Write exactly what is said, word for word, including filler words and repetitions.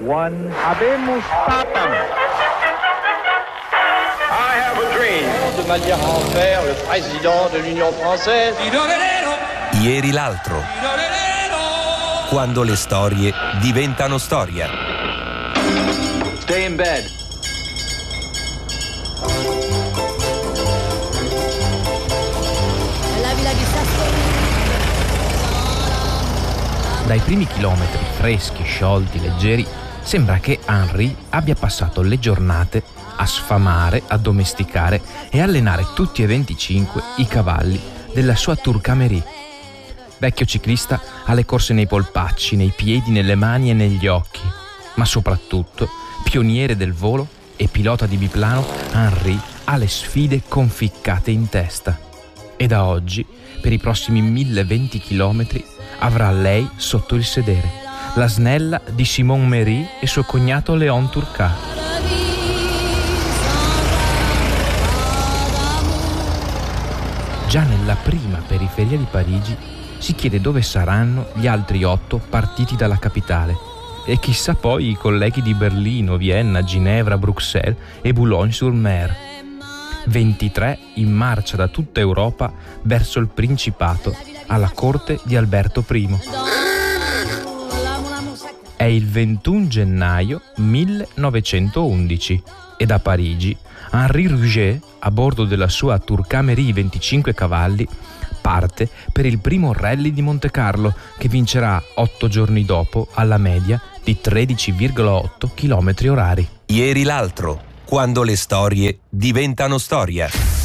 one. Habemus Papam. I have a dream. De manière à en faire le président de l'Union française. Ieri l'altro. Quando le storie diventano storia. Stay in bed. Dai primi chilometri freschi, sciolti, leggeri, sembra che Henri abbia passato le giornate a sfamare, addomesticare e allenare tutti e venticinque i cavalli della sua Turcamerie. Vecchio ciclista ha le corse nei polpacci, nei piedi, nelle mani e negli occhi, ma soprattutto pioniere del volo e pilota di biplano, Henri ha le sfide conficcate in testa. E da oggi, per i prossimi mille venti chilometri, avrà lei sotto il sedere, la snella di Simon Méry e suo cognato Léon Turcat. Già nella prima periferia di Parigi si chiede dove saranno gli altri otto partiti dalla capitale e chissà poi i colleghi di Berlino, Vienna, Ginevra, Bruxelles e Boulogne-sur-Mer. ventitré in marcia da tutta Europa verso il Principato, alla corte di Alberto I. È il ventuno gennaio millenovecentoundici e da Parigi Henri Rouget, a bordo della sua Turcamerie venticinque cavalli, parte per il primo rally di Montecarlo, che vincerà otto giorni dopo alla media di tredici virgola otto chilometri orari. Ieri l'altro, quando le storie diventano storia.